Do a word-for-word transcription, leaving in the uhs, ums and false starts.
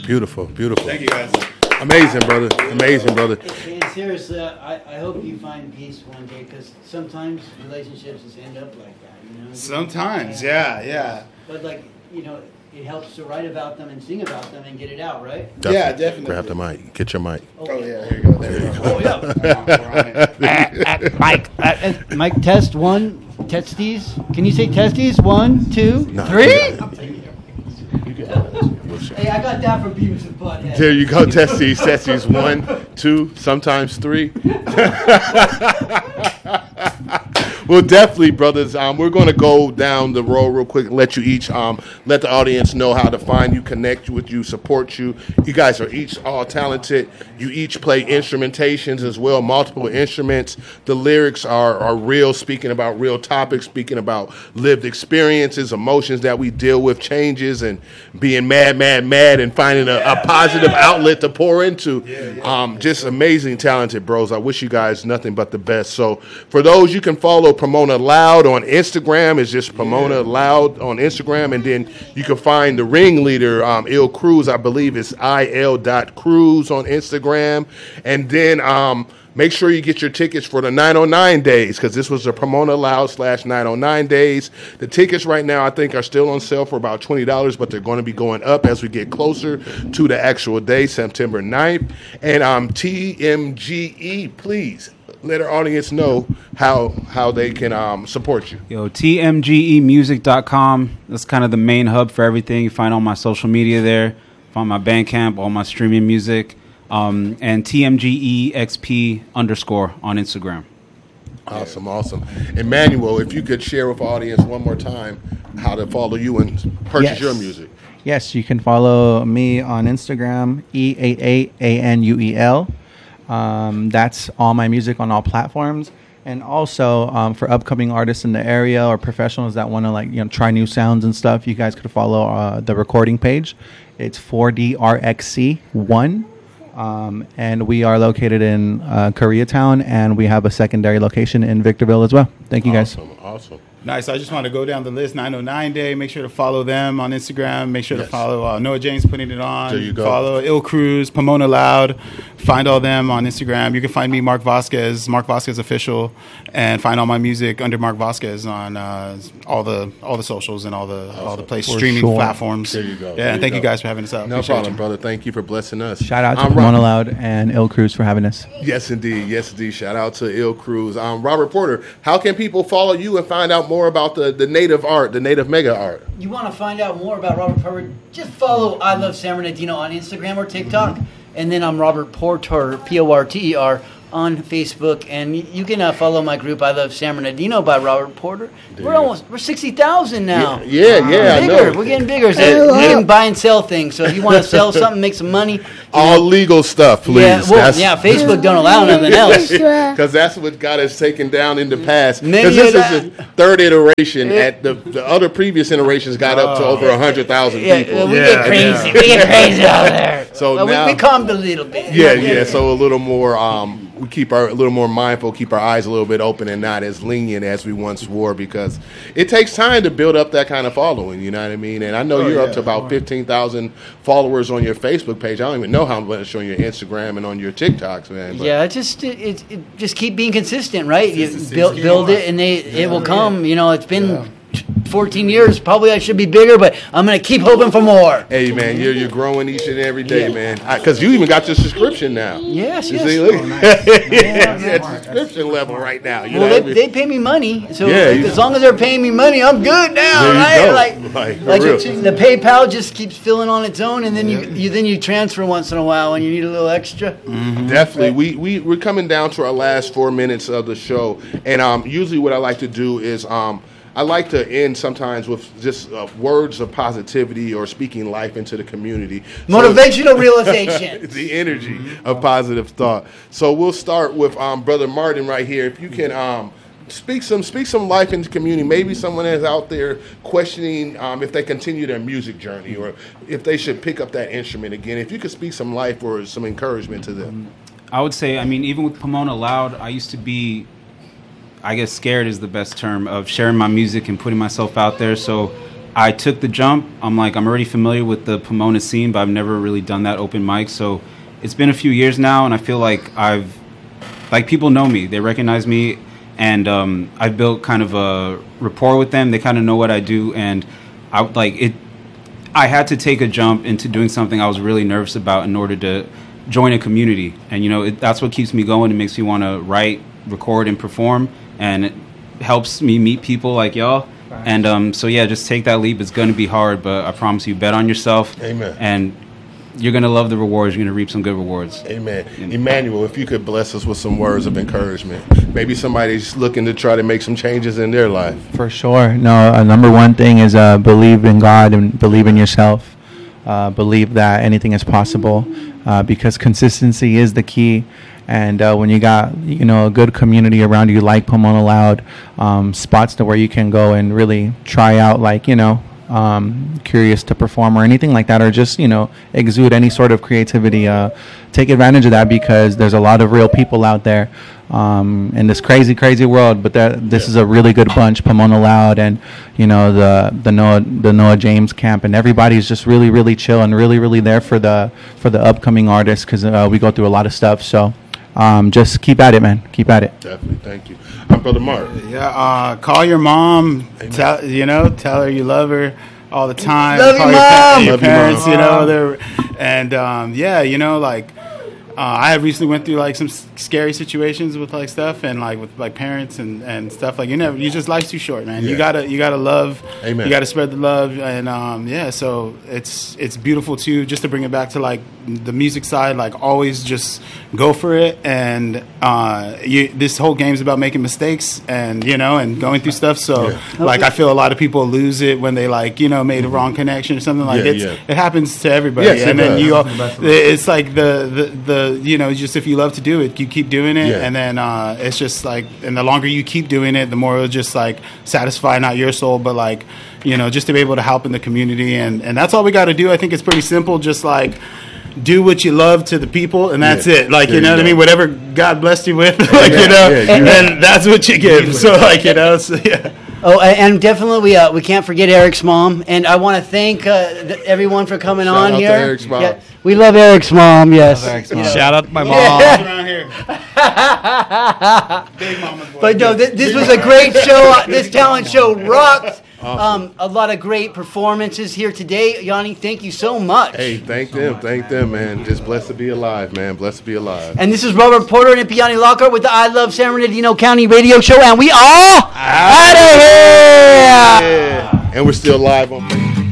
Beautiful, beautiful. Thank you, guys. Amazing, brother. Amazing, brother. And seriously, I, I hope you find peace one day, because sometimes relationships just end up like that, you know? Sometimes, yeah, yeah. But, like, you know, it helps to write about them and sing about them and get it out, right? Definitely. Yeah, definitely. Grab the mic. Get your mic. Oh, yeah, here you go. There you go. Oh, yeah. We're on it. uh, uh, Mike, uh, uh, Mike, test one. Testes. Can you say testes? One, two, No, three? you got it. You got it. We'll show. Hey, I got that from Beavis and Butthead. There you go, testes, testes. One, two, sometimes three. Well, definitely, brothers. Um, we're going to go down the road real quick and let you each, um, let the audience know how to find you, connect with you, support you. You guys are each all talented. You each play instrumentations as well, multiple instruments. The lyrics are, are real, speaking about real topics, speaking about lived experiences, emotions that we deal with, changes, and being mad, mad, mad, and finding a, a positive outlet to pour into. Um, just amazing, talented bros. I wish you guys nothing but the best. So for those, you can follow Pomona Loud on Instagram. It's just Pomona Loud on Instagram. And then you can find the ringleader, um, Il Cruz, I believe it's I L dot Cruz on Instagram. And then um, make sure you get your tickets for the nine oh nine days, because this was the Pomona Loud slash nine oh nine days. The tickets right now, I think, are still on sale for about twenty dollars, but they're going to be going up as we get closer to the actual day, September ninth. And um, T M G E, please let our audience know how how they can um, support you. Yo, T M G E music dot com. That's kind of the main hub for everything. You find all my social media there. Find my Bandcamp, all my streaming music. Um, and T M G E X P underscore on Instagram. Awesome, awesome. Emmanuel, if you could share with our audience one more time how to follow you and purchase Yes. your music. Yes, you can follow me on Instagram, E eighty-eight A N U E L. Um, that's all my music on all platforms. And also um, for upcoming artists in the area or professionals that want to like you know try new sounds and stuff, you guys could follow uh, the recording page. It's four D R X C one. Um, and we are located in uh, Koreatown, and we have a secondary location in Victorville as well. Thank you, guys. Awesome, awesome. Nice. I just want to go down the list. nine oh nine Day. Make sure to follow them on Instagram. Make sure Yes. to follow uh, Noah James putting it on. There you go. Follow Il Cruz, Pomona Loud. Find all them on Instagram. You can find me, Mark Vasquez, Mark Vasquez Official, and find all my music under Mark Vasquez on uh, all the all the socials and all the all the place For streaming sure. platforms. There you go. Yeah, There and you thank go. you guys for having us out. No Appreciate problem, you. brother. Thank you for blessing us. Shout out to I'm Pomona Rob- Loud and Il Cruz for having us. Yes, indeed. Yes, indeed. Shout out to Il Cruz. Um, Robert Porter, how can people follow you and find out more about the, the native art, the native mega art? You want to find out more about Robert Porter? Just follow I Love San Bernardino on Instagram or TikTok. And then I'm Robert Porter, P O R T E R, on Facebook. And y- you can uh, follow my group, I Love San Bernardino by Robert Porter. There We're you go. almost, we're sixty thousand now. Yeah, yeah, yeah, I Bigger. know. We're getting bigger. So you can buy and sell things. So if you want to sell something, make some money. you All know, legal stuff, please. Yeah, well, yeah, Facebook don't allow nothing else. Because that's what got us taken down in the past. Maybe Because this that- is the third iteration. At the the other previous iterations got up to over a hundred thousand Yeah, people. we Yeah, get crazy. We get crazy out there. So Well, now- we, we calmed a little bit. Yeah, yeah. So a little more, um, we keep our a little more mindful, keep our eyes a little bit open, and not as lenient as we once were, because it takes time to build up that kind of following. You know what I mean? And I know Oh, you're up yeah. to about fifteen thousand followers on your Facebook page. I don't even know how much on your Instagram and on your TikToks, man. But Yeah, just it, it, it, just keep being consistent, right? You Consistency build is build key. it, and they it will come. You know, it's been fourteen years. Probably I should be bigger, but I'm gonna keep hoping for more. Hey, man, you're you're growing each and every day, Yeah. man. Because you even got your subscription now. Yes, You yes. see, look, Oh, nice. yeah, you're at subscription level right now. You Well, know they, what I mean? they pay me money, so Yeah, if- you- as long as they're paying me money, I'm good now, There you right? go. Like, Like, for like real. it- the PayPal just keeps filling on its own, and then you, you then you transfer once in a while when you need a little extra. Definitely. We, we, we're coming down to our last four minutes of the show. And um, usually what I like to do is um, I like to end sometimes with just uh, words of positivity or speaking life into the community. So- Motivational realization. the energy of positive thought. So we'll start with um, Brother Martin right here. If you can um, speak some speak some life into the community. Maybe someone is out there questioning um, if they continue their music journey or if they should pick up that instrument again. If you could speak some life or some encouragement to them. I would say, I mean, even with Pomona Loud, I used to be, I guess scared is the best term, of sharing my music and putting myself out there. So I took the jump. I'm like, I'm already familiar with the Pomona scene, but I've never really done that open mic. So it's been a few years now, and I feel like I've, like, people know me. They recognize me, and um, I've built kind of a rapport with them. They kind of know what I do, and I like it. I had to take a jump into doing something I was really nervous about in order to join a community. And, you know, it, that's what keeps me going. It makes me want to write, record, and perform, and it helps me meet people like y'all. And um, so, yeah, just take that leap. It's going to be hard, but I promise you, bet on yourself. Amen. And you're going to love the rewards. You're going to reap some good rewards. Amen. Emmanuel, if you could bless us with some words of encouragement. Maybe somebody's looking to try to make some changes in their life. For sure. No, uh, number one thing is uh, believe in God and believe in yourself. Uh, believe that anything is possible uh, because consistency is the key. And uh, when you got, you know, a good community around you like Pomona Loud, um, spots to where you can go and really try out, like, you know, um, curious to perform or anything like that, or just, you know, exude any sort of creativity. Uh, take advantage of that because there's a lot of real people out there um, in this crazy, crazy world. But that, this yeah. is a really good bunch, Pomona Loud, and you know the the Noah the Noah James camp, and everybody's just really, really chill and really, really there for the for the upcoming artists because uh, we go through a lot of stuff. So. Um, just keep at it, man. Keep at it. Definitely. Thank you. My brother Mark. Yeah. Uh, call your mom. Tell you know. Tell her you love her all the time. Love call your your, mom. pa- your Love your parents. mom. You know. They're and um, yeah. You know, like uh, I have recently went through like some s- scary situations with like stuff and like with like parents and, and stuff. Like you never. You just life's too short, man. Yeah. You gotta you gotta love. Amen. You gotta spread the love and um, yeah. So it's it's beautiful too. Just to bring it back to like the music side, like always just go for it. And uh, you, this whole game's about making mistakes and, you know, and going through stuff. So Yeah. like, I feel a lot of people lose it when they like, you know, made a wrong connection or something like Yeah, it's, yeah. it happens to everybody. Yes, it and then does. you, all, it's like the, the, the, you know, just if you love to do it, you keep doing it. Yeah. And then uh, it's just like, and the longer you keep doing it, the more it'll just like satisfy not your soul, but like, you know, just to be able to help in the community. And, and that's all we got to do. I think it's pretty simple. Just like, do what you love to the people, and that's Yeah. it. Like, There you know you what I go. mean? Whatever God blessed you with, like, Yeah, you know, yeah, you- and that's what you give. So, like, you know, so, yeah. Oh, a- and definitely we uh, we can't forget Eric's mom, and I want to thank uh, th- everyone for coming Shout on out to here. Eric's mom. Yeah, we love Eric's mom. Yes. Love Eric's mom. You know. Shout out to my mom. Around here. Big mama's boy. But no, th- this was a great show. Uh, This talent show rocked. Um, a lot of great performances here today. Yanni, thank you so much. Hey, thank them. Thank them, man. Just blessed to be alive, man. Blessed to be alive. And this is Robert Porter and Piani Lockhart with the I Love San Bernardino County radio show, and we are out of here. Yeah. And we're still live on Facebook.